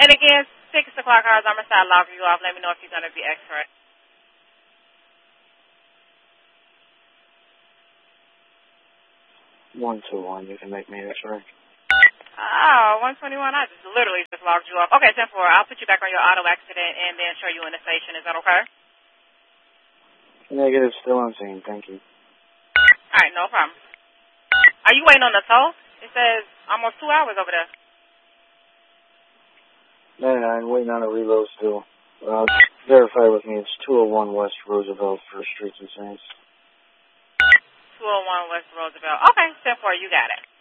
And again, 6 o'clock hours, I'm going to start logging you off. Let me know if you're going to be extra. 121, you can make me X-ray. Oh, 121, I just literally just logged you off. Okay, 10-4, I'll put you back on your auto accident and then show you in the station. Is that okay? Negative, still on scene, thank you. All right, no problem. Are you waiting on the tow? It says almost 2 hours over there. No, I'm waiting on a reload still. Verify with me, it's 201 West Roosevelt for Streets and Saints. 201 West Roosevelt. Okay, 10-4, you got it.